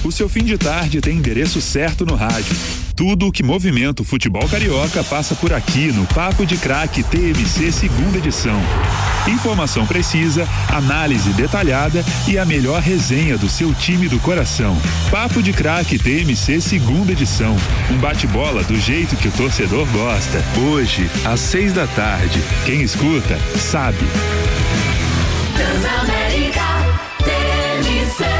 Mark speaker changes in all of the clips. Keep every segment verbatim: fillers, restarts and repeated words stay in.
Speaker 1: O seu fim de tarde tem endereço certo no rádio. Tudo o que movimenta o futebol carioca passa por aqui no Papo de Craque T M C segunda edição. Informação precisa, análise detalhada e a melhor resenha do seu time do coração. Papo de Craque T M C segunda edição. Um bate-bola do jeito que o torcedor gosta. Hoje, às seis da tarde. Quem escuta, sabe.
Speaker 2: Transamérica T M C.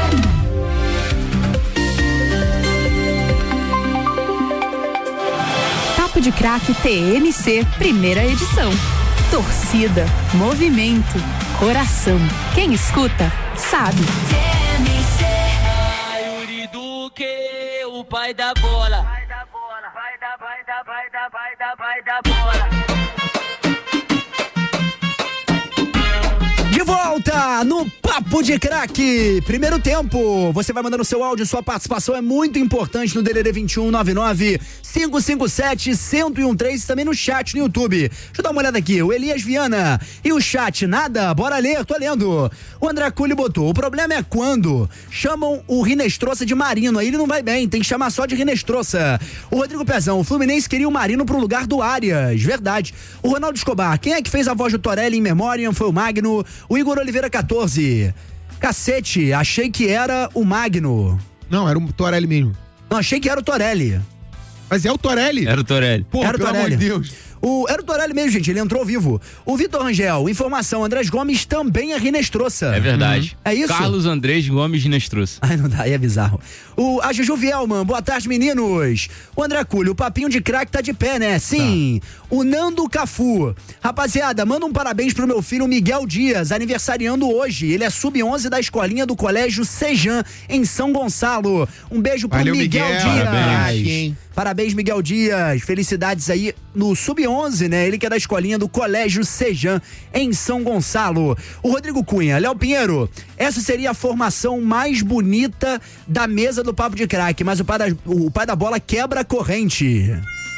Speaker 3: Papo de Craque T M C, primeira edição. Torcida, movimento, coração. Quem escuta, sabe.
Speaker 2: T M C.
Speaker 4: Ai, Yuri Duque, o pai da bola.
Speaker 2: Vai da bola, vai da, vai da, vai da, vai da, vai da bola.
Speaker 5: De volta no Papo de Craque, primeiro tempo. Você vai mandando seu áudio, sua participação é muito importante no D D D vinte e um, nove nove, cinco cinco sete, um zero um três, também no chat no YouTube. Deixa eu dar uma olhada aqui, o Elias Viana e o chat, nada? Bora ler, tô lendo. O André Culi botou, o problema é quando chamam o Rinestrosa de Marino, aí ele não vai bem, tem que chamar só de Rinestrosa. O Rodrigo Pezão, o Fluminense queria o Marino pro lugar do Arias, verdade. O Ronaldo Escobar, quem é que fez a voz do Torelli em Memoriam? Foi o Magno. O Igor Oliveira quatorze. Cacete, achei que era o Magno.
Speaker 6: Não, era o Torelli mesmo.
Speaker 5: Não, achei que era o Torelli.
Speaker 6: Mas é o Torelli?
Speaker 7: Era o Torelli.
Speaker 6: Pô,
Speaker 5: Era o
Speaker 6: pelo
Speaker 5: Torelli.
Speaker 6: amor de Deus.
Speaker 5: O, era o Torelli mesmo, gente, ele entrou vivo. O Vitor Rangel, informação, Andrés Gomes também é Rinestrosa.
Speaker 7: É verdade.
Speaker 5: Uhum. É isso?
Speaker 7: Carlos Andrés Gomes Rinestrosa.
Speaker 5: Ai, não dá, aí é bizarro. O, a Juju Vielman, boa tarde, meninos. O André Cúlio, o papinho de craque tá de pé, né? Sim. Tá. O Nando Cafu. Rapaziada, manda um parabéns pro meu filho Miguel Dias, aniversariando hoje. Ele é sub onze da escolinha do Colégio Sejan, em São Gonçalo. Um beijo pro
Speaker 6: Valeu,
Speaker 5: Miguel,
Speaker 6: Miguel.
Speaker 5: Dias.
Speaker 6: Parabéns.
Speaker 5: Parabéns, Miguel Dias. Felicidades aí no sub onze, né? Ele que é da escolinha do Colégio Sejan, em São Gonçalo. O Rodrigo Cunha, Léo Pinheiro, essa seria a formação mais bonita da mesa do Papo de Craque, mas o pai da, o pai da bola quebra a corrente.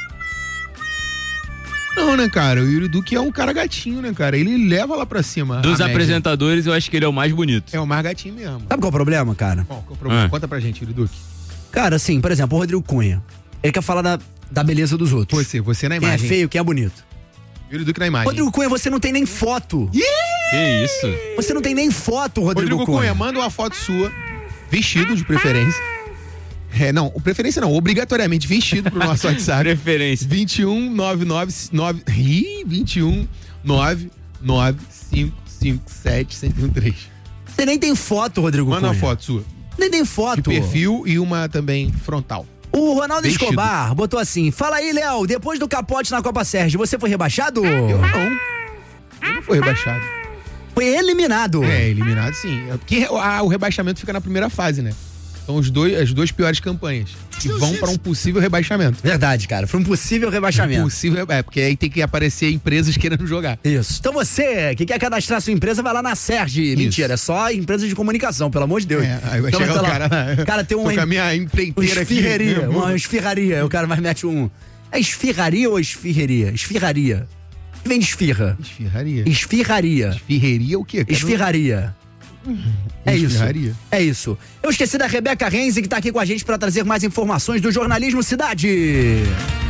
Speaker 6: Não, né, cara? O Yuri Duque é um cara gatinho, né, cara? Ele leva lá pra cima.
Speaker 7: Dos
Speaker 6: a média.
Speaker 7: apresentadores, eu acho que ele é o mais bonito.
Speaker 6: É o mais gatinho mesmo.
Speaker 5: Sabe qual é o problema, cara?
Speaker 6: Qual, qual é o problema?
Speaker 7: Ah.
Speaker 6: Conta pra gente, Yuri Duque.
Speaker 5: Cara, assim, por exemplo, o Rodrigo Cunha, ele quer falar da, da beleza dos outros.
Speaker 6: Você, você na
Speaker 5: Quem é
Speaker 6: imagem.
Speaker 5: feio, quem é bonito.
Speaker 6: Yuri Duque na imagem.
Speaker 5: Rodrigo Cunha, você não tem nem foto.
Speaker 7: Que isso?
Speaker 5: Você não tem nem foto, Rodrigo,
Speaker 6: Rodrigo Cunha,
Speaker 5: Cunha.
Speaker 6: manda uma foto sua, vestido de preferência. É, não, preferência não, obrigatoriamente vestido pro nosso WhatsApp.
Speaker 7: Preferência.
Speaker 6: vinte e um, nove nove nove. Ih, vinte e um, nove nove cinco cinco sete, um zero um três.
Speaker 5: Você nem tem foto, Rodrigo
Speaker 6: Manda
Speaker 5: Cunha.
Speaker 6: uma foto sua.
Speaker 5: Nem tem foto.
Speaker 6: De perfil e uma também frontal.
Speaker 5: O Ronaldo
Speaker 6: Vestido.
Speaker 5: Escobar botou assim: fala aí, Léo, depois do capote na Copa Sérgio, você foi rebaixado?
Speaker 6: Eu não. Eu não fui rebaixado.
Speaker 5: Foi eliminado.
Speaker 6: É, eliminado sim. É porque a- o rebaixamento fica na primeira fase, né? São os dois, as duas piores campanhas. Que vão para um possível rebaixamento.
Speaker 5: Verdade, cara. Foi um possível rebaixamento.
Speaker 6: Possível, é, porque aí tem que aparecer empresas querendo jogar.
Speaker 5: Isso. Então você que quer cadastrar sua empresa, vai lá na Sérgio. Mentira, é só empresa de comunicação, pelo amor de Deus.
Speaker 6: É, aí vai
Speaker 5: Então,
Speaker 6: chegar o
Speaker 5: sei lá,
Speaker 6: cara lá.
Speaker 5: o cara tem um,
Speaker 6: Tô com a minha
Speaker 5: uma
Speaker 6: empreiteira aqui.
Speaker 5: esfirreria, uma esfirraria. O cara vai mete um... É esfirraria ou esfirreria? Esfirraria. Que vem de esfirra?
Speaker 6: Esfirraria.
Speaker 5: Esfirraria.
Speaker 6: Esfirreria o quê? Cara?
Speaker 5: Esfirraria. É isso.
Speaker 6: Esfirraria.
Speaker 5: É isso. Eu esqueci da Rebeca Renzi, que tá aqui com a gente pra trazer mais informações do jornalismo Cidade.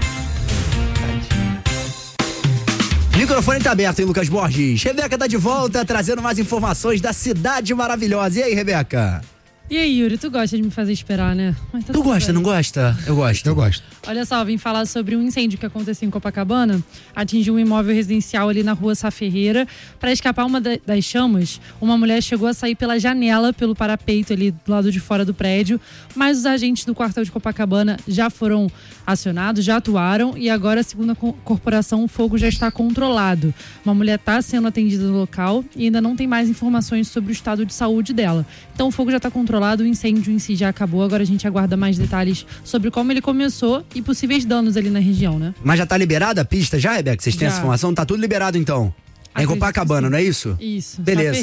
Speaker 5: O microfone tá aberto, hein, Lucas Borges? Rebeca tá de volta, trazendo mais informações da cidade maravilhosa. E aí, Rebeca?
Speaker 8: E aí, Yuri, tu gosta de me fazer esperar, né? Mas tá
Speaker 5: Tu
Speaker 8: tudo
Speaker 5: gosta,
Speaker 8: bem.
Speaker 5: não gosta? Eu gosto.
Speaker 6: Eu gosto.
Speaker 8: Olha só, vim falar sobre um incêndio que aconteceu em Copacabana. Atingiu um imóvel residencial ali na rua Sá Ferreira. Para escapar uma da- das chamas, uma mulher chegou a sair pela janela, pelo parapeito ali do lado de fora do prédio. Mas os agentes do quartel de Copacabana já foram acionados, já atuaram. E agora, segundo a co- corporação, o fogo já está controlado. Uma mulher está sendo atendida no local e ainda não tem mais informações sobre o estado de saúde dela. Então o fogo já está controlado, o incêndio em si já acabou. Agora a gente aguarda mais detalhes sobre como ele começou e possíveis danos ali na região, né?
Speaker 5: Mas já tá liberada a pista já, Rebeca? Vocês têm
Speaker 8: Já.
Speaker 5: essa informação? Tá tudo liberado, então? É em
Speaker 8: Acredito
Speaker 5: Copacabana,
Speaker 8: que sim.
Speaker 5: não é isso?
Speaker 8: Isso, Sá
Speaker 5: Beleza.
Speaker 8: Ferreira.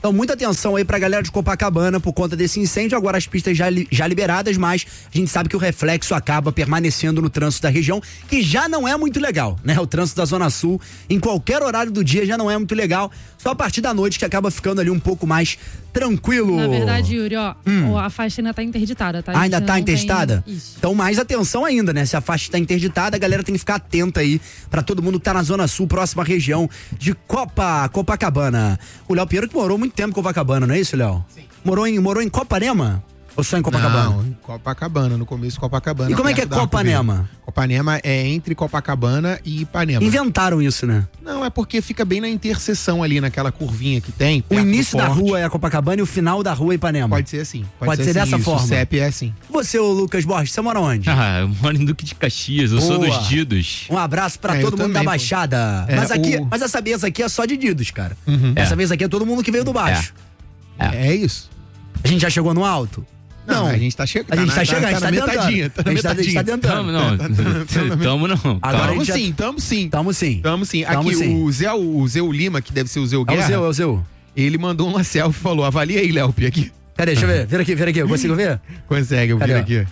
Speaker 5: Então, muita atenção aí pra galera de Copacabana por conta desse incêndio. Agora as pistas já, li, já liberadas, mas a gente sabe que o reflexo acaba permanecendo no trânsito da região, que já não é muito legal, né? O trânsito da Zona Sul, em qualquer horário do dia, já não é muito legal. Só a partir da noite que acaba ficando ali um pouco mais tranquilo.
Speaker 8: Na verdade, Yuri, ó,
Speaker 5: Hum.
Speaker 8: a faixa ainda tá interditada, tá?
Speaker 5: Ah, ainda
Speaker 8: A gente
Speaker 5: tá
Speaker 8: não tem-
Speaker 5: interditada?
Speaker 8: Isso.
Speaker 5: Então, mais atenção ainda, né? Se a faixa está interditada, a galera tem que ficar atenta aí pra todo mundo que tá na Zona Sul, próxima região de Copa, Copacabana. O Léo Pinheiro que morou muito tempo em Copacabana, não é isso, Léo? Sim. Morou em, morou em Copanema? Ou só em Copacabana?
Speaker 6: Não, em Copacabana, no começo de Copacabana.
Speaker 5: E como é que é
Speaker 6: perto da Arco
Speaker 5: Copanema?
Speaker 6: Verde. Copanema é entre Copacabana e Ipanema.
Speaker 5: Inventaram isso, né?
Speaker 6: Não, é porque fica bem na interseção ali, naquela curvinha que tem.
Speaker 5: O
Speaker 6: perto do
Speaker 5: início da
Speaker 6: Forte.
Speaker 5: rua é a Copacabana e o final da rua é Ipanema.
Speaker 6: Pode ser assim. Pode,
Speaker 5: Pode ser
Speaker 6: assim,
Speaker 5: dessa
Speaker 6: isso,
Speaker 5: forma.
Speaker 6: O C E P é assim.
Speaker 5: Você, ô Lucas Borges, você mora onde?
Speaker 7: Ah, eu moro em Duque de Caxias, eu sou
Speaker 5: Boa.
Speaker 7: dos Didos.
Speaker 5: Um abraço pra
Speaker 6: É, eu
Speaker 5: todo mundo
Speaker 6: também,
Speaker 5: da
Speaker 6: pô.
Speaker 5: Baixada.
Speaker 6: É,
Speaker 5: mas, aqui,
Speaker 6: o-
Speaker 5: mas essa mesa aqui é só de Didos, cara.
Speaker 6: Uhum.
Speaker 5: Essa
Speaker 7: É.
Speaker 5: mesa aqui é todo mundo que veio do baixo.
Speaker 7: É.
Speaker 6: É isso.
Speaker 5: A gente já chegou no alto?
Speaker 6: Não, a gente tá chegando.
Speaker 5: A gente tá chegando, a gente tá
Speaker 6: na
Speaker 5: tentando.
Speaker 6: metadinha. Tá na
Speaker 5: A gente tá- a gente tá
Speaker 6: metadinha.
Speaker 5: tentando.
Speaker 7: Tamo não, tamo não.
Speaker 5: Agora
Speaker 7: Calma.
Speaker 5: a
Speaker 6: Tamo
Speaker 5: gente já-
Speaker 6: sim, tamo sim.
Speaker 5: Tamo sim.
Speaker 6: Tamo sim.
Speaker 5: Tamo
Speaker 6: Aqui,
Speaker 5: sim.
Speaker 6: o Zé, o Zé Lima, que deve ser o Zé
Speaker 5: É o
Speaker 6: Guerra,
Speaker 5: seu, é o seu.
Speaker 6: ele mandou uma selfie e falou, avalia aí, Léo, aqui.
Speaker 5: Cadê? Deixa eu ver. Vira aqui, vira aqui. Eu consigo ver?
Speaker 6: Consegue, eu vi
Speaker 5: Cadê?
Speaker 6: aqui.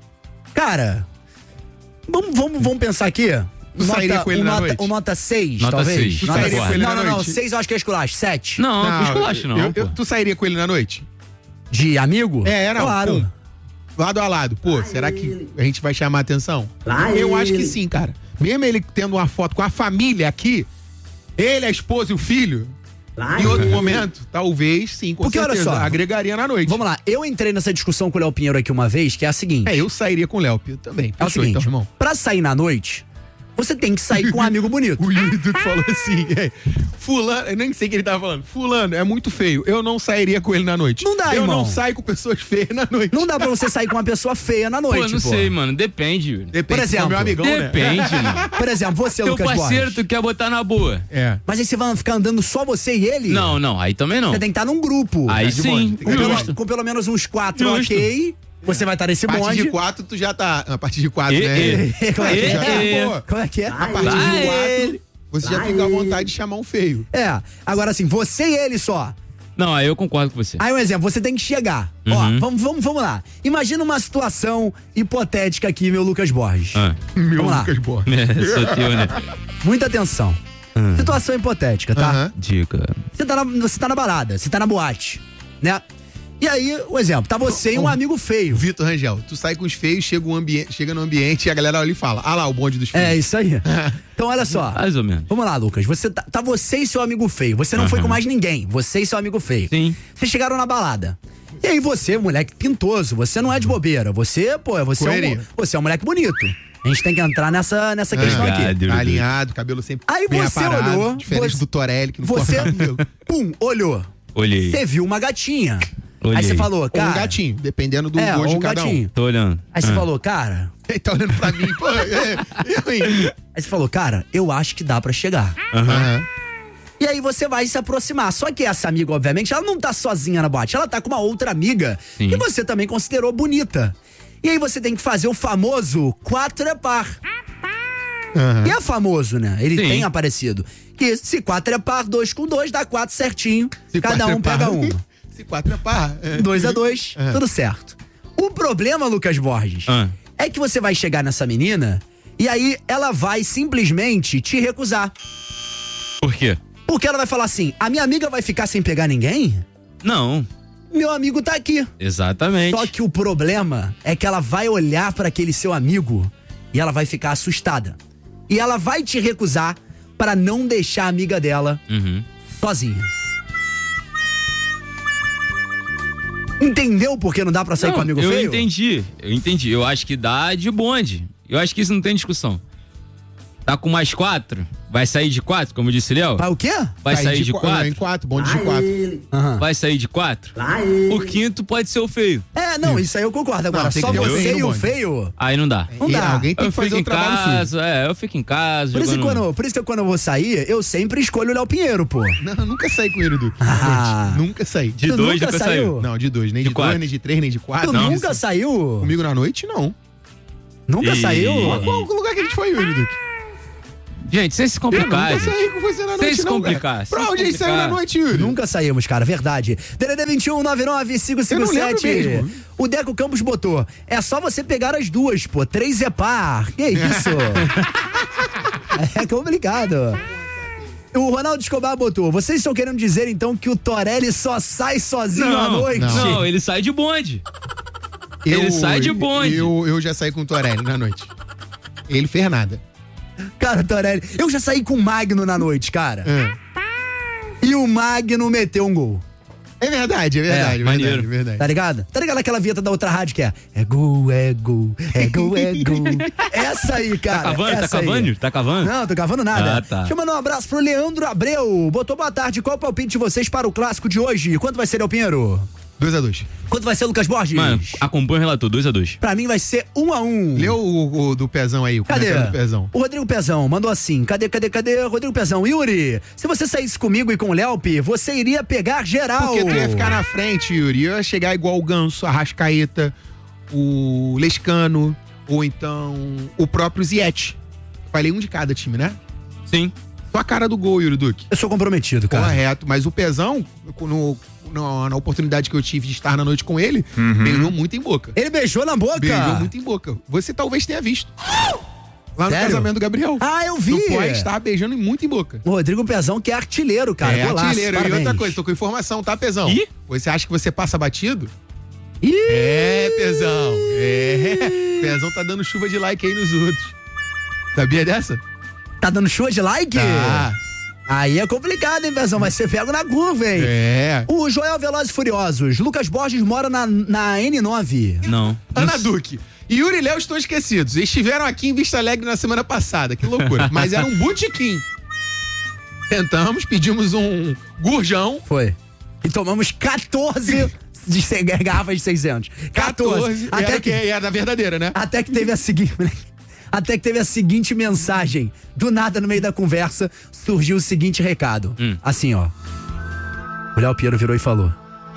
Speaker 5: Cara, vamos, vamos, vamos pensar aqui.
Speaker 6: Tu sairia com ele
Speaker 5: um
Speaker 6: na
Speaker 5: nota,
Speaker 6: noite?
Speaker 5: um nota seis,
Speaker 7: Nota
Speaker 5: talvez.
Speaker 7: seis.
Speaker 6: Tu
Speaker 5: Nota
Speaker 6: sairia
Speaker 5: seis.
Speaker 6: com ele
Speaker 5: não,
Speaker 6: na
Speaker 5: não, não.
Speaker 6: noite?
Speaker 5: seis eu acho que é esculacho. sete.
Speaker 7: Não, não esculacho não,
Speaker 6: eu-
Speaker 7: pô.
Speaker 6: eu- Tu sairia com ele na noite?
Speaker 5: De amigo?
Speaker 6: É, não.
Speaker 5: Claro.
Speaker 6: Pum. Lado a lado. Pô, será que a gente vai chamar a atenção? Eu acho que sim, cara. Mesmo ele tendo uma foto com a família aqui, ele, a esposa e o filho, em outro momento, talvez sim, com
Speaker 5: Porque, olha
Speaker 6: certeza,
Speaker 5: só,
Speaker 6: agregaria na noite.
Speaker 5: Vamos lá. Eu entrei nessa discussão com o Léo Pinheiro aqui uma vez, que é a seguinte.
Speaker 6: É, eu sairia com o Léo Pio também.
Speaker 5: É o
Speaker 6: Fechou,
Speaker 5: seguinte,
Speaker 6: então, irmão.
Speaker 5: pra sair na noite, você tem que sair com um amigo bonito.
Speaker 6: O Yuri Duque falou assim, é, fulano, eu nem sei o que ele tava falando, fulano, é muito feio, eu não sairia com ele na noite.
Speaker 5: Não dá,
Speaker 6: Eu
Speaker 5: irmão.
Speaker 6: não saio com pessoas feias na noite.
Speaker 5: Não dá pra você sair com uma pessoa feia na noite,
Speaker 7: Pô, não
Speaker 5: pô.
Speaker 7: sei, mano. Depende. Yuri.
Speaker 6: Depende,
Speaker 5: Por
Speaker 6: se for
Speaker 5: exemplo,
Speaker 6: meu amigão, né?
Speaker 7: Depende, mano.
Speaker 5: Por exemplo, você,
Speaker 7: Teu
Speaker 5: Lucas
Speaker 7: parceiro,
Speaker 5: Borges.
Speaker 7: tu quer botar na boa.
Speaker 6: É.
Speaker 5: Mas aí você vai ficar andando só você e ele?
Speaker 7: Não, não, aí também não.
Speaker 5: Você tem que estar num grupo.
Speaker 7: Aí
Speaker 5: De
Speaker 7: sim,
Speaker 5: bonde. Com pelo,
Speaker 7: justo.
Speaker 5: com pelo menos uns quatro,
Speaker 7: Justo.
Speaker 5: ok. Você vai estar nesse
Speaker 6: A partir
Speaker 5: bonde.
Speaker 6: de quatro, tu já tá. A partir de quatro,
Speaker 7: E-
Speaker 6: né?
Speaker 7: e-
Speaker 5: Como é que
Speaker 7: e-
Speaker 5: é?
Speaker 7: e-
Speaker 6: Pô,
Speaker 5: Como é que é?
Speaker 6: a partir
Speaker 7: Vai
Speaker 6: de
Speaker 7: ele.
Speaker 6: quatro, você já fica à vontade de chamar um feio.
Speaker 5: É, agora assim, você e ele só.
Speaker 7: Não, aí eu concordo com você.
Speaker 5: Aí um exemplo, você tem que chegar. Ó,
Speaker 7: Uhum.
Speaker 5: vamos, vamos, vamos lá. Imagina uma situação hipotética aqui, meu Lucas Borges.
Speaker 7: Ah.
Speaker 6: Meu
Speaker 5: Vamos lá.
Speaker 6: Lucas Borges.
Speaker 7: É, sou teu, né?
Speaker 5: Muita atenção. Situação hipotética, tá?
Speaker 6: Aham.
Speaker 7: Dica.
Speaker 5: Você, tá na, você tá na balada, você tá na boate, né? E aí, o exemplo, tá você e um amigo feio.
Speaker 6: Vitor Rangel, tu sai com os feios, chega, um ambiente, chega no ambiente e a galera olha e fala: ah lá, o bonde dos feios.
Speaker 5: É, isso aí. Então, olha só.
Speaker 7: Mais ou menos.
Speaker 5: Vamos lá, Lucas. Você tá, tá você e seu amigo feio. Você não foi com mais ninguém. Você e seu amigo feio.
Speaker 7: Sim.
Speaker 5: Vocês chegaram na balada. E aí você, moleque pintoso, você não é de bobeira. Você, pô, você é, um,
Speaker 6: Correria.
Speaker 5: você é um moleque bonito. A gente tem que entrar nessa, nessa questão aqui.
Speaker 7: Obrigado.
Speaker 6: Tá alinhado, cabelo sempre
Speaker 5: Aí
Speaker 6: bem
Speaker 5: você
Speaker 6: aparado,
Speaker 5: olhou,
Speaker 6: diferente
Speaker 5: você-
Speaker 6: do Torelli, que não
Speaker 5: Você,
Speaker 6: corta cabelo.
Speaker 5: pum, olhou.
Speaker 7: Olhei.
Speaker 5: Você viu uma gatinha.
Speaker 7: Olhei.
Speaker 5: Aí você falou,
Speaker 6: Ou
Speaker 5: cara.
Speaker 6: um gatinho, dependendo do
Speaker 5: É,
Speaker 6: gosto
Speaker 5: ou
Speaker 6: de
Speaker 5: um
Speaker 6: cada
Speaker 5: gatinho.
Speaker 7: Tô olhando.
Speaker 5: Aí você
Speaker 7: Ah.
Speaker 5: falou, cara.
Speaker 6: um. Ele tá olhando pra mim, pô, é, eu, hein?
Speaker 5: Aí você falou, cara, eu acho que dá pra chegar.
Speaker 6: Aham.
Speaker 5: E aí você vai se aproximar. Só que essa amiga, obviamente, ela não tá sozinha na boate. Ela tá com uma outra amiga
Speaker 7: Sim.
Speaker 5: que você também considerou bonita. E aí você tem que fazer o famoso quatro é par.
Speaker 6: Aham.
Speaker 5: E é famoso, né? Ele
Speaker 7: Sim.
Speaker 5: tem aparecido. Que se quatro é par, dois com dois, dá quatro certinho.
Speaker 6: Se
Speaker 5: Cada
Speaker 6: quatro é
Speaker 5: um
Speaker 6: par-
Speaker 5: pega uma.
Speaker 6: Se quatro é par. é.
Speaker 5: Dois a dois,
Speaker 6: É.
Speaker 5: tudo certo. O problema, Lucas Borges,
Speaker 7: Ah.
Speaker 5: é que você vai chegar nessa menina e aí ela vai simplesmente te recusar.
Speaker 7: Por quê?
Speaker 5: Porque ela vai falar assim: a minha amiga vai ficar sem pegar ninguém?
Speaker 7: Não.
Speaker 5: Meu amigo tá aqui.
Speaker 7: Exatamente.
Speaker 5: Só que o problema é que ela vai olhar pra aquele seu amigo e ela vai ficar assustada. E ela vai te recusar pra não deixar a amiga dela
Speaker 7: Uhum.
Speaker 5: sozinha. Entendeu por que não dá pra sair
Speaker 7: Não,
Speaker 5: com o amigo
Speaker 7: eu
Speaker 5: feio?
Speaker 7: entendi. Eu entendi. Eu acho que dá de bonde. Eu acho que isso não tem discussão. Tá com mais quatro? Vai sair de quatro, como disse Léo?
Speaker 5: Vai o quê?
Speaker 7: Vai
Speaker 6: Sai
Speaker 7: sair de
Speaker 6: qua-
Speaker 7: quatro?
Speaker 6: Em quatro, bonde de quatro.
Speaker 5: Aham.
Speaker 7: Vai sair de quatro? O quinto pode ser o feio.
Speaker 5: É, não, isso aí eu concordo. Agora,
Speaker 6: Não, tem
Speaker 5: só
Speaker 6: que ter
Speaker 5: você
Speaker 6: alguém no
Speaker 5: e o
Speaker 6: bonde.
Speaker 5: feio.
Speaker 7: Aí não dá.
Speaker 5: Não
Speaker 6: E
Speaker 5: dá.
Speaker 6: alguém tem
Speaker 7: Eu
Speaker 6: que fazer
Speaker 7: fico
Speaker 6: o
Speaker 7: em
Speaker 6: trabalho sujo.
Speaker 7: casa, é, eu fico em casa.
Speaker 5: Por isso, que
Speaker 7: jogando-
Speaker 5: quando, por isso que quando eu vou sair, eu sempre escolho o Léo Pinheiro, pô.
Speaker 6: Não, eu nunca saí com ele, Duque.
Speaker 5: Ah.
Speaker 6: Nunca saí.
Speaker 7: De
Speaker 5: Tu
Speaker 7: dois
Speaker 5: nunca
Speaker 7: nunca
Speaker 5: saiu?
Speaker 7: saiu.
Speaker 6: Não, de dois. Nem
Speaker 7: De
Speaker 6: de,
Speaker 7: quatro.
Speaker 6: dois, nem de três, nem de quatro.
Speaker 5: Tu
Speaker 6: não.
Speaker 5: nunca saiu?
Speaker 6: Comigo na noite, não.
Speaker 5: Nunca
Speaker 7: E-
Speaker 5: saiu?
Speaker 6: Qual, qual lugar que a gente foi, Yuri, Duque?
Speaker 7: Gente, sem se complicar.
Speaker 6: Eu nunca saí com você na noite,
Speaker 7: Sem se
Speaker 6: não,
Speaker 7: complicar.
Speaker 6: cara. Pra onde a gente saiu na noite, Yuri?
Speaker 5: Nunca saímos, cara, verdade. D D D vinte e um, nove nove cinco cinco sete.
Speaker 6: mesmo.
Speaker 5: O Deco Campos botou. É só você pegar as duas, pô. Três é par. Que isso? É complicado. O Ronaldo Escobar botou. Vocês estão querendo dizer, então, que o Torelli só sai sozinho
Speaker 7: Não,
Speaker 5: à noite?
Speaker 7: Não, ele sai de bonde. Ele sai de bonde.
Speaker 6: Eu, eu já saí com o Torelli na noite. Ele fez nada.
Speaker 5: Cara, Torelli, eu já saí com o Magno na noite, cara.
Speaker 6: É.
Speaker 5: E o Magno meteu um gol.
Speaker 6: É verdade, é verdade,
Speaker 7: É,
Speaker 6: verdade,
Speaker 7: maneiro.
Speaker 6: verdade.
Speaker 5: Tá ligado? Tá ligado aquela vinheta da outra rádio que é é gol, é gol, é gol, é gol. Essa aí, cara.
Speaker 7: Tá cavando? Tá
Speaker 5: essa aí.
Speaker 7: cavando? Tá cavando?
Speaker 5: Não, tô cavando nada.
Speaker 7: Ah, tá.
Speaker 5: Deixa eu mandar um abraço pro Leandro Abreu. Botou boa tarde. Qual é o palpite de vocês para o clássico de hoje? Quanto vai ser, Del Pinheiro?
Speaker 6: dois a dois.
Speaker 5: Quanto vai ser, Lucas Borges?
Speaker 7: Mano, acompanha o relator, dois a dois.
Speaker 5: Pra mim vai ser um a um.
Speaker 6: Leu o, o do Pezão aí, o
Speaker 5: Cadê?
Speaker 6: comentário do Pezão.
Speaker 5: O Rodrigo Pezão mandou assim. Cadê, cadê, cadê? Rodrigo Pezão. Yuri, se você saísse comigo e com o Léope, você iria pegar geral.
Speaker 6: Porque tu ia ficar na frente, Yuri. Eu ia chegar igual o Ganso, a Rascaeta, o Lescano, ou então o próprio Ziete. Falei um de cada time, né?
Speaker 7: Sim.
Speaker 6: Só a cara do gol, Yuri Duque.
Speaker 5: Eu sou comprometido, cara.
Speaker 6: Correto. Mas o Pezão, no, no, na oportunidade que eu tive de estar na noite com ele, beijou muito em boca.
Speaker 5: Ele beijou na boca?
Speaker 6: Beijou muito em boca. Você talvez tenha visto. Lá no
Speaker 5: Sério?
Speaker 6: casamento do Gabriel.
Speaker 5: Ah, eu vi.
Speaker 6: No pós, estava beijando muito em boca.
Speaker 5: O Rodrigo Pezão, que é artilheiro, cara.
Speaker 6: É,
Speaker 5: Golaço,
Speaker 6: artilheiro.
Speaker 5: parabéns.
Speaker 6: E outra coisa, tô com informação, tá, Pezão?
Speaker 7: Ih?
Speaker 6: Você acha que você passa batido?
Speaker 5: Ih!
Speaker 6: É, Pezão. É. Pezão tá dando chuva de like aí nos outros. Sabia dessa?
Speaker 5: Tá dando show de like?
Speaker 6: Tá.
Speaker 5: Aí é complicado, hein, Pezão? Mas você pega na curva, hein?
Speaker 6: É.
Speaker 5: O Joel Velozes e Furiosos. Lucas Borges mora na, na N nove.
Speaker 7: Não.
Speaker 6: Ana Duque e Yuri e Léo estão esquecidos. Eles estiveram aqui em Vista Alegre na semana passada. Que loucura. Mas era um botequim. Tentamos, pedimos um gurjão.
Speaker 5: Foi. E tomamos quatorze de se- garrafas de seiscentos. quatorze.
Speaker 6: Até
Speaker 5: Até
Speaker 6: que
Speaker 5: que,
Speaker 6: era da verdadeira, né?
Speaker 5: até que teve a seguinte... Até que teve a seguinte mensagem. Do nada, no meio da conversa, surgiu o seguinte recado.
Speaker 7: Hum.
Speaker 5: Assim, ó. O Léo Piero virou e falou: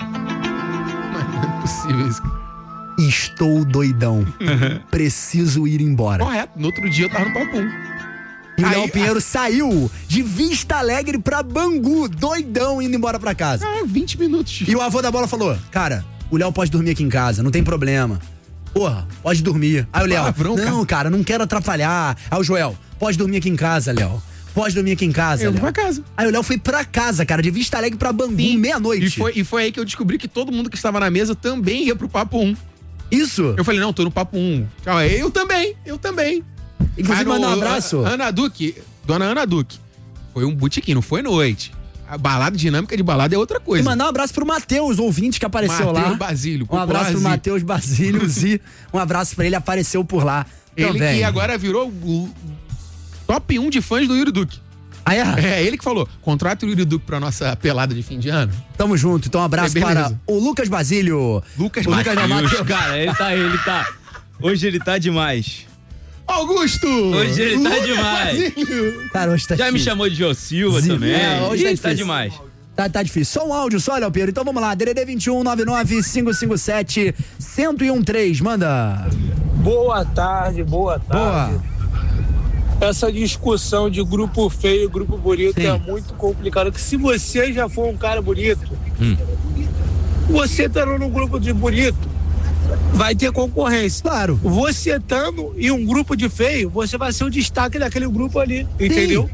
Speaker 6: Mas não é possível isso.
Speaker 5: estou doidão. Preciso ir embora.
Speaker 6: Correto. No outro dia eu tava no Papum.
Speaker 5: E o
Speaker 6: Aí-
Speaker 5: Léo Pinheiro saiu de Vista Alegre pra Bangu, doidão, indo embora pra casa.
Speaker 6: Ah, vinte minutos.
Speaker 5: E o avô da bola falou: cara, o Léo pode dormir aqui em casa, não tem problema. Porra, pode dormir. Aí o Léo,
Speaker 6: Palavrão,
Speaker 5: não, cara, não quero atrapalhar. Aí o Joel, pode dormir aqui em casa, Léo. Pode dormir aqui em casa,
Speaker 6: Eu vou
Speaker 5: Léo.
Speaker 6: pra casa.
Speaker 5: Aí o Léo foi pra casa, cara, de Vista Alegre pra Bangu, meia-noite.
Speaker 6: E foi, e foi aí que eu descobri que todo mundo que estava na mesa também ia pro Papo um.
Speaker 5: Isso.
Speaker 6: Eu falei, não, tô no Papo um. Tchau, eu também, eu também.
Speaker 5: Inclusive,
Speaker 6: Mas
Speaker 5: mandar um
Speaker 6: no-
Speaker 5: abraço.
Speaker 6: a- Ana Duque, dona Ana Duque, foi um botequim, não foi noite. A balada, dinâmica de balada é outra
Speaker 5: E
Speaker 6: coisa.
Speaker 5: mandar um abraço pro Matheus, ouvinte que apareceu
Speaker 6: Mateus
Speaker 5: lá.
Speaker 6: Basílio.
Speaker 5: Um abraço pro
Speaker 6: Populazi.
Speaker 5: Matheus Basílio Zi. Um abraço pra ele, apareceu por lá
Speaker 6: Ele
Speaker 5: também.
Speaker 6: que agora virou o top um de fãs do Yuri Duque.
Speaker 5: Ah, é?
Speaker 6: É, ele que falou, contrata o Yuri Duque pra nossa pelada de fim de ano.
Speaker 5: Tamo junto. Então, um abraço
Speaker 6: É, beleza.
Speaker 5: para o Lucas Basílio.
Speaker 6: Lucas
Speaker 5: o Lucas
Speaker 6: Basílio.
Speaker 5: Matheus.
Speaker 7: Cara, ele tá, ele tá. Hoje ele tá demais.
Speaker 6: Augusto!
Speaker 7: Hoje ele tá
Speaker 6: Lucas
Speaker 7: demais.
Speaker 6: Basílio.
Speaker 5: Cara, hoje tá
Speaker 7: Já me
Speaker 5: difícil.
Speaker 7: chamou de Jô Silva
Speaker 5: Zi-
Speaker 7: também.
Speaker 5: É, hoje tá
Speaker 7: Ih, tá
Speaker 5: difícil.
Speaker 7: demais.
Speaker 5: Tá, tá difícil. Só um áudio, só, Léo Pedro. Então vamos lá. D D D vinte e um, nove nove cinco cinco sete, um zero um três. Manda.
Speaker 9: Boa tarde, boa tarde.
Speaker 5: Boa.
Speaker 9: Essa discussão de grupo feio e grupo bonito
Speaker 5: Sim.
Speaker 9: é muito complicada. Que se você já for um cara bonito,
Speaker 7: Hum.
Speaker 9: você estando num grupo de bonito, vai ter concorrência.
Speaker 5: Claro.
Speaker 9: Você estando em um grupo de feio, você vai ser o destaque daquele grupo ali, entendeu?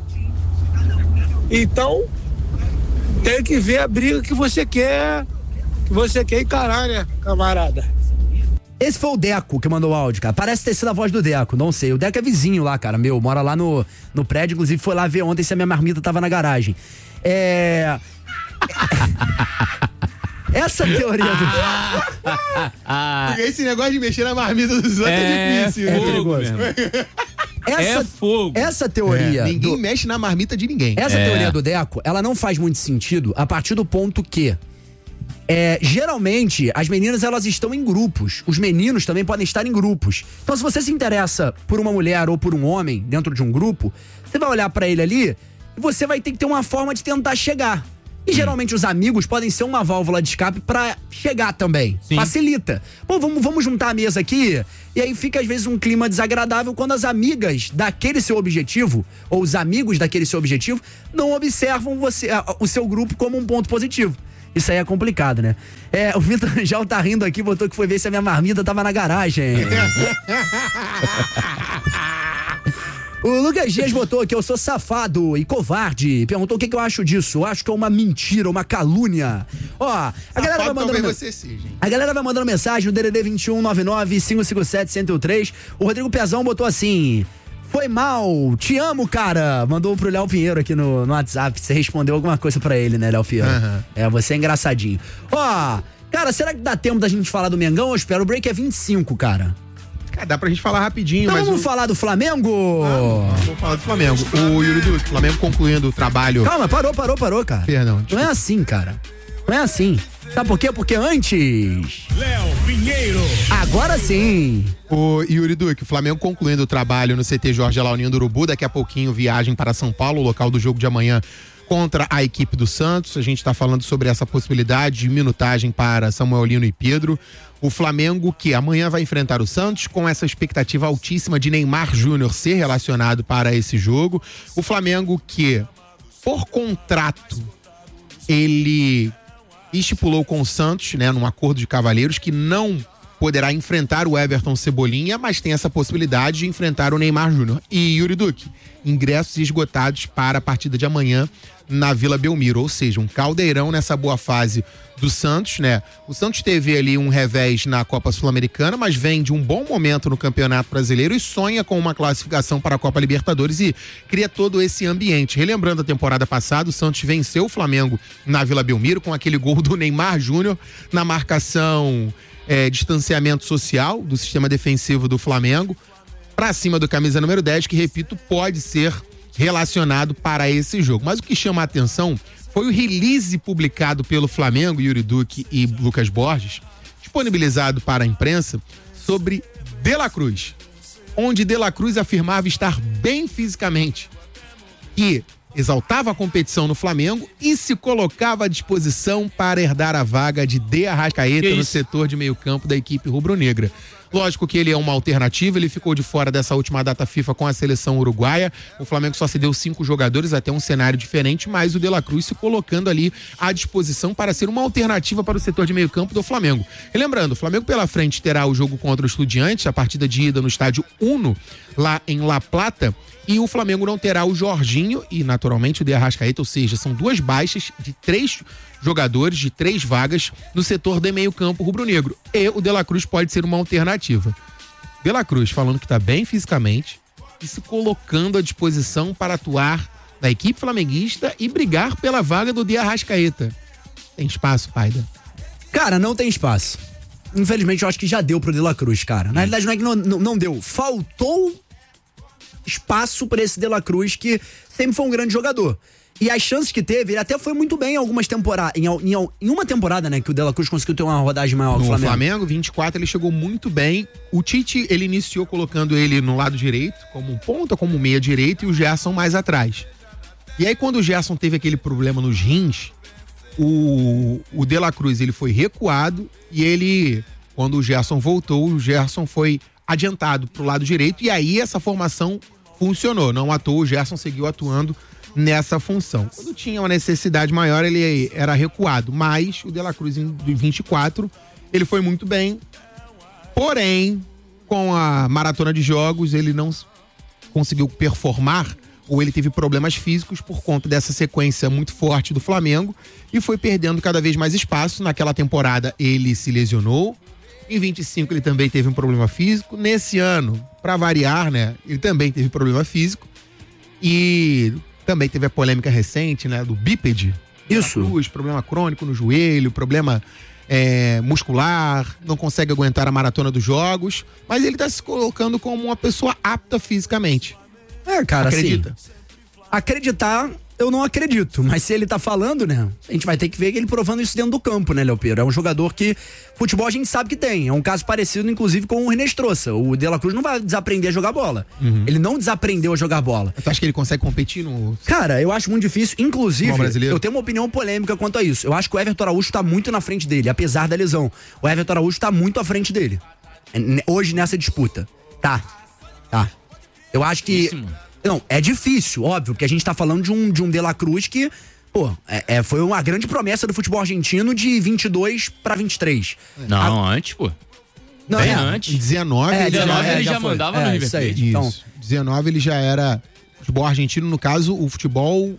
Speaker 9: Então, tem que ver a briga que você quer, que você quer encarar, né, camarada?
Speaker 5: Esse foi o Deco que mandou o áudio, cara. Parece ter sido a voz do Deco, não sei. O Deco é vizinho lá, cara, meu. Mora lá no, no prédio, inclusive foi lá ver ontem se a minha marmita tava na garagem. É... Essa teoria do...
Speaker 6: Porque esse negócio de mexer na marmita dos outros é,
Speaker 7: É
Speaker 6: difícil.
Speaker 7: fogo,
Speaker 6: né?
Speaker 5: perigoso.
Speaker 7: mesmo.
Speaker 5: Essa,
Speaker 7: É fogo.
Speaker 5: essa teoria...
Speaker 6: É, ninguém
Speaker 5: do-
Speaker 6: mexe na marmita de ninguém.
Speaker 5: Essa
Speaker 7: É.
Speaker 5: teoria do Deco, ela não faz muito sentido a partir do ponto que é, geralmente as meninas elas estão em grupos, os meninos também podem estar em grupos. Então se você se interessa por uma mulher ou por um homem dentro de um grupo, você vai olhar pra ele ali e você vai ter que ter uma forma de tentar chegar. E geralmente os amigos podem ser uma válvula de escape pra chegar também. Sim. Facilita. Pô, vamos, vamos juntar a mesa aqui. E aí fica às vezes um clima desagradável quando as amigas daquele seu objetivo, ou os amigos daquele seu objetivo, não observam você, o seu grupo como um ponto positivo. Isso aí é complicado, né? É, o Vitor Angel tá rindo aqui, botou que foi ver se a minha marmita tava na garagem. O Lucas Dias botou que eu sou safado e covarde. Perguntou o que, que eu acho disso. Eu acho que é uma mentira, uma calúnia. Ó, a safado galera vai mandando.
Speaker 6: Você seja,
Speaker 5: a galera vai mandando mensagem no D D D vinte e um, nove nove, cinco cinco sete, um zero três. O Rodrigo Pezão botou assim: foi mal, te amo, cara. Mandou pro Léo Pinheiro aqui no, no WhatsApp. Você respondeu alguma coisa pra ele, né, Léo Pinheiro? Uhum. É, você é engraçadinho. Ó, cara, será que dá tempo da gente falar do Mengão? Eu espero. O break é vinte e cinco, cara.
Speaker 6: Cara, dá pra gente falar rapidinho,
Speaker 5: então
Speaker 6: mas...
Speaker 5: vamos
Speaker 6: o...
Speaker 5: falar do Flamengo?
Speaker 6: Ah, vamos falar do Flamengo. O Yuri do Flamengo concluindo o trabalho...
Speaker 5: Calma, parou, parou, parou, cara.
Speaker 6: Perdão.
Speaker 5: Desculpa. Não é assim, cara. Não é assim. Sabe por quê? Porque antes...
Speaker 1: Léo Pinheiro.
Speaker 5: Agora sim.
Speaker 6: O Yuri Duque, o Flamengo concluindo o trabalho no C T Jorge Alaunino do Urubu. Daqui a pouquinho, viagem para São Paulo, local do jogo de amanhã contra a equipe do Santos. A gente está falando sobre essa possibilidade de minutagem para Samuel Lino e Pedro. O Flamengo que amanhã vai enfrentar o Santos com essa expectativa altíssima de Neymar Júnior ser relacionado para esse jogo. O Flamengo que, por contrato, ele estipulou com o Santos, né, num acordo de cavalheiros, que não poderá enfrentar o Everton Cebolinha, mas tem essa possibilidade de enfrentar o Neymar Júnior. E Yuri Duque, ingressos esgotados para a partida de amanhã na Vila Belmiro, ou seja, um caldeirão nessa boa fase do Santos, né? O Santos teve ali um revés na Copa Sul-Americana, mas vem de um bom momento no Campeonato Brasileiro e sonha com uma classificação para a Copa Libertadores e cria todo esse ambiente. Relembrando a temporada passada, o Santos venceu o Flamengo na Vila Belmiro com aquele gol do Neymar Júnior na marcação é, distanciamento social do sistema defensivo do Flamengo para cima do camisa número dez, que, repito, pode ser relacionado para esse jogo. Mas o que chama a atenção foi o release publicado pelo Flamengo, Yuri Duque e Lucas Borges, disponibilizado para a imprensa, sobre De La Cruz, onde De La Cruz afirmava estar bem fisicamente, que exaltava a competição no Flamengo e se colocava à disposição para herdar a vaga de De Arrascaeta no setor de meio campo da equipe rubro-negra. Lógico que ele é uma alternativa, ele ficou de fora dessa última data FIFA com a seleção uruguaia. O Flamengo só cedeu cinco jogadores, até um cenário diferente, mas o De La Cruz se colocando ali à disposição para ser uma alternativa para o setor de meio campo do Flamengo. E lembrando, o Flamengo pela frente terá o jogo contra o Estudiantes, a partida de ida no estádio Uno, lá em La Plata, e o Flamengo não terá o Jorginho e naturalmente o De Arrascaeta, ou seja, são duas baixas de três jogadores, de três vagas no setor de meio campo rubro-negro. E o De La Cruz pode ser uma alternativa. De La Cruz falando que está bem fisicamente e se colocando à disposição para atuar na equipe flamenguista e brigar pela vaga do De Arrascaeta. Tem espaço, Paida?
Speaker 5: Cara, não tem espaço. Infelizmente, eu acho que já deu pro De La Cruz, cara. Na realidade, não é que não, não, não deu. Faltou espaço para esse De La Cruz, que sempre foi um grande jogador. E as chances que teve, ele até foi muito bem em algumas temporadas. Em, em, em uma temporada, né, que o De La Cruz conseguiu ter uma rodagem maior
Speaker 6: no
Speaker 5: do Flamengo.
Speaker 6: No Flamengo, vinte e quatro, ele chegou muito bem. O Tite, ele iniciou colocando ele no lado direito, como um ponta, como um meia direito, e o Gerson mais atrás. E aí, quando o Gerson teve aquele problema nos rins, o, o De La Cruz, ele foi recuado e ele, quando o Gerson voltou, o Gerson foi adiantado pro lado direito, e aí essa formação funcionou. Não à toa, o Gerson seguiu atuando nessa função. Quando tinha uma necessidade maior, ele era recuado, mas o De La Cruz em vinte e quatro, ele foi muito bem, porém, com a maratona de jogos, ele não conseguiu performar, ou ele teve problemas físicos por conta dessa sequência muito forte do Flamengo, e foi perdendo cada vez mais espaço. Naquela temporada, ele se lesionou, em vinte e cinco ele também teve um problema físico, nesse ano, para variar, né, ele também teve problema físico, e também teve a polêmica recente, né, do bípede.
Speaker 5: Isso.
Speaker 6: Cruz, problema crônico no joelho, problema é, muscular, não consegue aguentar a maratona dos jogos, mas ele tá se colocando como uma pessoa apta fisicamente.
Speaker 5: É, cara,
Speaker 6: acredita?
Speaker 5: assim, Acreditar, eu não acredito, mas se ele tá falando, né, a gente vai ter que ver ele provando isso dentro do campo, né, Léo Pedro? É um jogador que futebol a gente sabe que tem, é um caso parecido, inclusive, com o René Stroça. O De La Cruz não vai desaprender a jogar bola. Uhum. Ele não desaprendeu a jogar bola.
Speaker 6: Tu acha que ele consegue competir no...
Speaker 5: Cara, eu acho muito difícil, inclusive, eu tenho uma opinião polêmica quanto a isso. Eu acho que o Everton Araújo tá muito na frente dele, apesar da lesão. O Everton Araújo tá muito à frente dele, hoje nessa disputa. Tá, tá. Eu acho que... Isso, não, é difícil, óbvio, porque a gente tá falando de um, de um De La Cruz que, pô, é, é, foi uma grande promessa do futebol argentino de vinte e dois pra vinte e três.
Speaker 7: Não, a... antes, pô.
Speaker 5: Não,
Speaker 7: Bem
Speaker 5: é,
Speaker 7: antes.
Speaker 6: dezenove,
Speaker 7: é, dezenove
Speaker 6: ele
Speaker 7: ele
Speaker 6: já,
Speaker 7: já mandava
Speaker 5: é,
Speaker 7: no River Plate.
Speaker 6: Isso.
Speaker 5: Então,
Speaker 6: dezenove ele já era futebol argentino, no caso, o futebol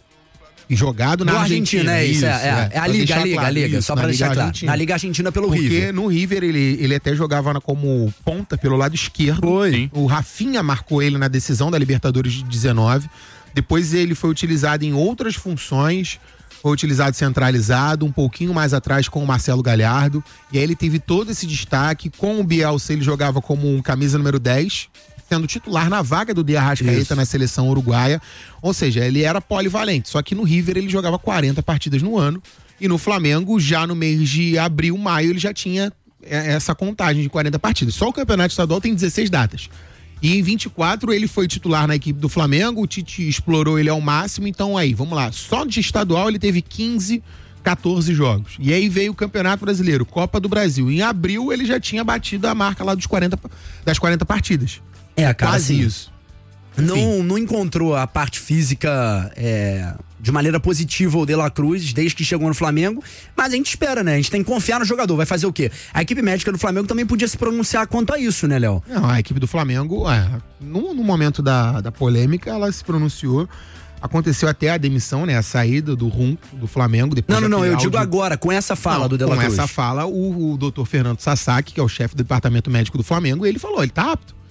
Speaker 6: jogado na Argentina.
Speaker 5: É isso, é, é,
Speaker 6: é,
Speaker 5: é a Liga, a Liga,
Speaker 6: claro,
Speaker 5: a Liga,
Speaker 6: isso,
Speaker 5: só pra deixar claro.
Speaker 6: Argentina.
Speaker 5: Na Liga Argentina pelo
Speaker 6: Porque
Speaker 5: River.
Speaker 6: Porque no River ele, ele até jogava como ponta pelo lado esquerdo.
Speaker 5: Foi.
Speaker 6: O Rafinha marcou ele na decisão da Libertadores de dezenove. Depois ele foi utilizado em outras funções, foi utilizado centralizado, um pouquinho mais atrás com o Marcelo Galhardo, e aí ele teve todo esse destaque. Com o Bielsa ele jogava como um camisa número dez, sendo titular na vaga do De Arrascaeta na seleção uruguaia, ou seja, ele era polivalente, só que no River ele jogava quarenta partidas no ano, e no Flamengo já no mês de abril, maio ele já tinha essa contagem de quarenta partidas. Só o campeonato estadual tem dezesseis datas. E em vinte e quatro ele foi titular na equipe do Flamengo, o Tite explorou ele ao máximo, então aí, vamos lá, só de estadual ele teve quinze, catorze jogos. E aí veio o Campeonato Brasileiro, Copa do Brasil. Em abril ele já tinha batido a marca lá dos quarenta, das quarenta partidas.
Speaker 5: É, cara,
Speaker 6: quase
Speaker 5: assim,
Speaker 6: isso.
Speaker 5: Não, não encontrou a parte física é, de maneira positiva o De La Cruz desde que chegou no Flamengo, mas a gente espera, né? A gente tem que confiar no jogador. Vai fazer o quê? A equipe médica do Flamengo também podia se pronunciar quanto a isso, né, Léo?
Speaker 6: Não, a equipe do Flamengo, é, no, no momento da, da polêmica, ela se pronunciou. Aconteceu até a demissão, né? A saída do Rum, do Flamengo. Depois
Speaker 5: não, não, não, eu
Speaker 6: áudio...
Speaker 5: digo agora, com essa fala
Speaker 6: não,
Speaker 5: do De La Cruz.
Speaker 6: Com essa fala, o, o doutor Fernando Sasaki, que é o chefe do departamento médico do Flamengo, ele falou, ele tá apto.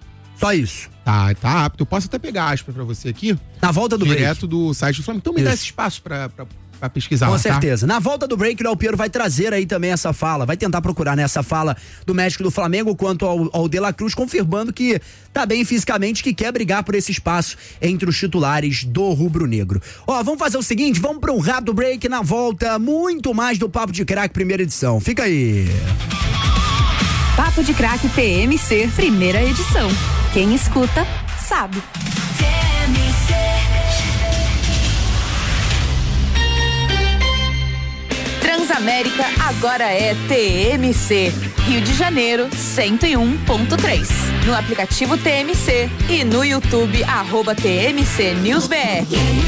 Speaker 5: Só isso.
Speaker 6: Tá, tá apto. Eu posso até pegar aspas pra você aqui.
Speaker 5: Na volta do
Speaker 6: direto
Speaker 5: break.
Speaker 6: do site do Flamengo. Então me
Speaker 5: isso.
Speaker 6: dá esse espaço pra, pra, pra pesquisar.
Speaker 5: Com
Speaker 6: lá,
Speaker 5: certeza.
Speaker 6: Tá?
Speaker 5: Na volta do break, o Léo Piero vai trazer aí também essa fala, vai tentar procurar nessa fala do médico do Flamengo quanto ao, ao De La Cruz, confirmando que tá bem fisicamente, que quer brigar por esse espaço entre os titulares do rubro-negro. Ó, vamos fazer o seguinte, vamos pra um rápido break. Na volta, muito mais do Papo de Craque primeira edição. Fica aí.
Speaker 3: Papo de Craque T M C, primeira edição. Quem escuta, sabe. T M C. Transamérica agora é T M C. Rio de Janeiro, cento e um ponto três. No aplicativo T M C e no YouTube, arroba T M C News B R.